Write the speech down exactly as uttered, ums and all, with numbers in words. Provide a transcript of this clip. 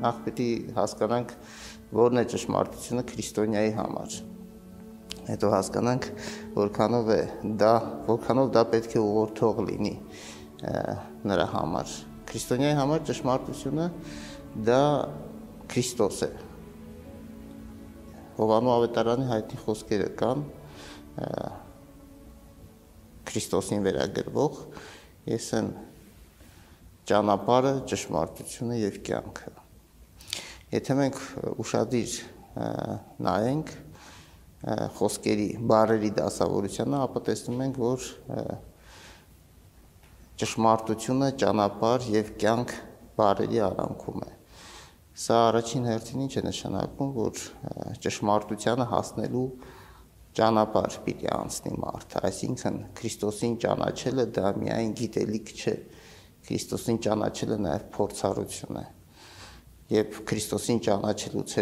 նախ պիտի հասկանանք, որն է ճշմարտությունը քրիստոնյայի համար։ Հետո հասկանանք, որքանով է դա, որքանով դա պետք է ուղղորդող լինի նրա համար։ Քրիստոնյայի համար ճշմարտությունը դա Քրիստոս է։ Հովանու ավետարանի հայտնի խոսքերը կան Քրիստոսին վերագրվող, ես եմ ճանապարհը, ճշմարտությունը եւ կյանքը։ Եթե մենք ուշադիր նայենք խոսքերի, բառերի դասավորությանը, ապա տեսնում ենք, որ ճշմարտությունը, ճանապարհ եւ կյանք բառերի արանքում է։ Սա առաջին հերթին ինչ է նշանակում, որ ճշմարտությանը հասնելու ճանապարհ պիտի անցնի մարդը, այսինքն Քրիստոսին ճանաչելը դա միայն գիտելիք չէ, Քրիստոսին ճանաչելը նաև փորձառություն է։ Երբ Քրիստոսին ճանաչելուց